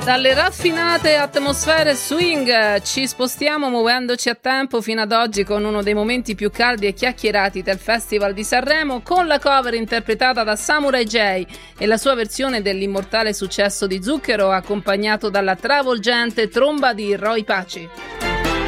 Dalle raffinate atmosfere swing ci spostiamo muovendoci a tempo fino ad oggi con uno dei momenti più caldi e chiacchierati del Festival di Sanremo, con la cover interpretata da Samurai J e la sua versione dell'immortale successo di Zucchero, accompagnato dalla travolgente tromba di Roy Paci.